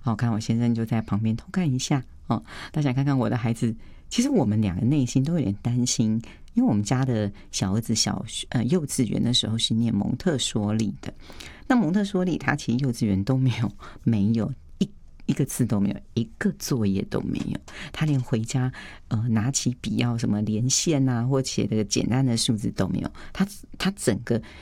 好看我先生就在旁边偷看一下哦。他想看看我的孩子，其实我们两个内心都有点担心，因为我们家的小儿子幼稚园的时候是念蒙特梭利的，那蒙特梭利他其实幼稚园都没有一个字都没有，一个作业都没有，他连回家拿起笔要什么连线啊或写的简单的数字都没有，他整个